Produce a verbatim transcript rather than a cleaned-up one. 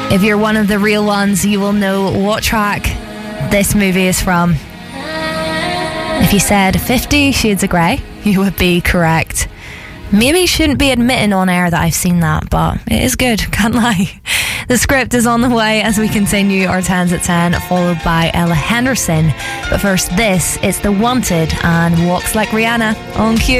If you're one of the real ones, you will know what track this movie is from. If you said Fifty Shades of Grey, you would be correct. Maybe shouldn't be admitting on air that I've seen that, but it is good, can't lie. The script is on the way as we continue our tens at ten, followed by Ella Henderson. But first, this is The Wanted and Walks Like Rihanna on Q.